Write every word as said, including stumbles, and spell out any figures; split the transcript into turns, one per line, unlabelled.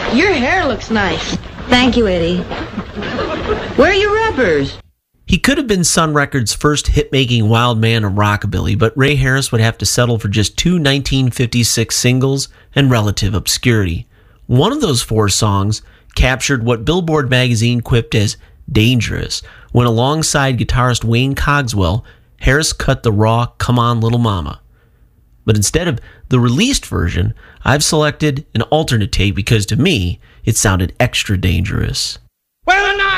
Your hair looks nice.
Thank you, Eddie.
Where are your rubbers?
He could have been Sun Records' first hit-making wild man of rockabilly, but Ray Harris would have to settle for just two nineteen fifty-six singles and relative obscurity. One of those four songs captured what Billboard magazine quipped as dangerous, when alongside guitarist Wayne Cogswell, Harris cut the raw "Come On Little Mama." But instead of the released version, I've selected an alternate take because to me, it sounded extra dangerous.
Well,